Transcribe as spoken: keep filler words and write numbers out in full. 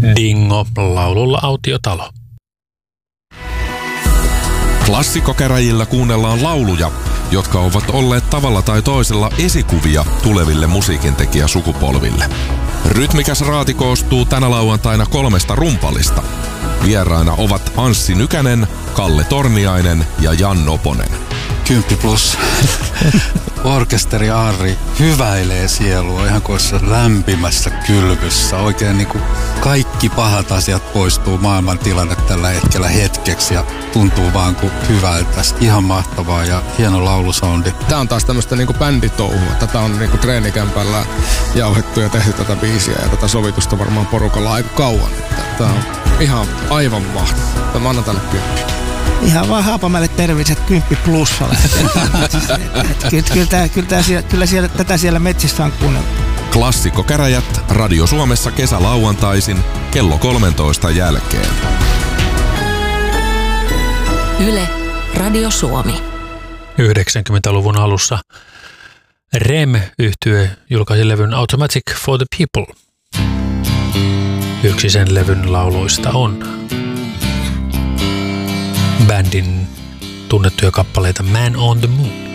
Dingo laululla Autiotalo. Klassikkokäräjillä kuunnellaan lauluja, jotka ovat olleet tavalla tai toisella esikuvia tuleville musiikintekijäsukupolville. Rytmikäs raati koostuu tänä lauantaina kolmesta rumpalista. Vieraina ovat Anssi Nykänen, Kalle Torniainen ja Jan Noponen. Kymppi plus. Orkesteri Arri hyväilee sielua ihan kuin lämpimässä kylvyssä. Oikein niin kuin kaikki pahat asiat poistuu maailman tilanne tällä hetkellä hetkeksi ja tuntuu vaan kuin hyvältä. Ihan mahtavaa ja hieno laulusoundi. Tää on taas tämmöistä niinku bänditouhua. Tätä on niinku treenikämpällä jauhettu ja tehty tätä biisiä ja tätä sovitusta varmaan porukalla aika kauan. Tää on ihan aivan mahtavaa. Mä annan tänne kymppi. Ihan vaan Haapamäelle terveiset kymppi plussalle. Kyllä, kyllä, kyllä, kyllä siellä, tätä siellä metsissä on kuunneltu. Klassikkokäräjät Radio Suomessa kesälauantaisin kello kolmentoista jälkeen. Yle, Radio Suomi. yhdeksänkymmentäluvun alussa R E M-yhtye julkaisi levyn Automatic for the People. Yksi sen levyn lauluista on bändin tunnettuja kappaleita Man on the Moon.